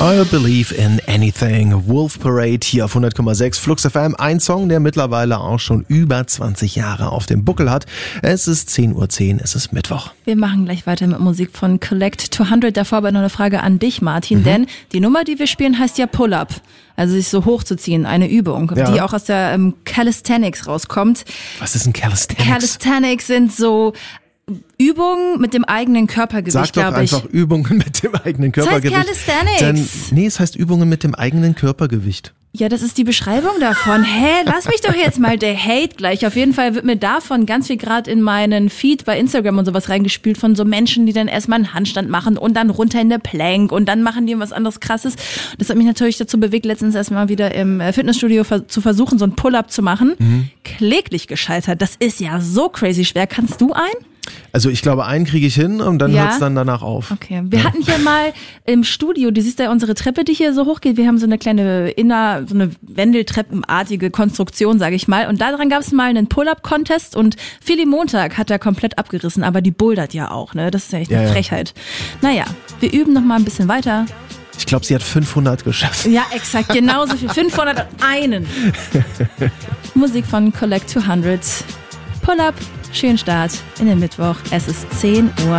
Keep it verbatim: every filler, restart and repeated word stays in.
I Believe in Anything. Wolf Parade hier auf hundert Komma sechs Flux F M. Ein Song, der mittlerweile auch schon über zwanzig Jahre auf dem Buckel hat. Es ist zehn Uhr zehn, es ist Mittwoch. Wir machen gleich weiter mit Musik von Collect zweihundert. Davor aber noch eine Frage an dich, Martin. Mhm. Denn die Nummer, die wir spielen, heißt ja Pull-Up. Also sich so hochzuziehen, eine Übung, ja, die auch aus der ähm, Calisthenics rauskommt. Was ist ein Calisthenics? Calisthenics sind so Übungen mit dem eigenen Körpergewicht, glaube ich. Sag doch einfach Übungen mit dem eigenen Körpergewicht. Das heißt Calisthenics. Denn, nee, es heißt Übungen mit dem eigenen Körpergewicht. Ja, das ist die Beschreibung davon. Hä, lass mich doch jetzt mal, der Hate gleich. Auf jeden Fall wird mir davon ganz viel gerade in meinen Feed bei Instagram und sowas reingespült von so Menschen, die dann erstmal einen Handstand machen und dann runter in der Plank und dann machen die was anderes Krasses. Das hat mich natürlich dazu bewegt, letztens erstmal wieder im Fitnessstudio zu versuchen, so ein Pull-Up zu machen. Mhm. Kläglich gescheitert. Das ist ja so crazy schwer. Kannst du einen? Also ich glaube, einen kriege ich hin und dann ja? hört es dann danach auf. Okay, wir ja. hatten hier mal im Studio, du siehst ja unsere Treppe, die hier so hochgeht, wir haben so eine kleine Inner, so eine Wendeltreppenartige Konstruktion, sage ich mal, und daran gab es mal einen Pull-Up-Contest und Philly Montag hat er komplett abgerissen, aber die bouldert ja auch, ne? Das ist ja echt eine ja, Frechheit. Ja. Naja, wir üben noch mal ein bisschen weiter. Ich glaube, sie hat fünfhundert geschafft. Ja, exakt, genauso viel. fünfhunderteins. Musik von Collect zweihundert. Pull-Up. Schönen Start in den Mittwoch. Es ist zehn Uhr.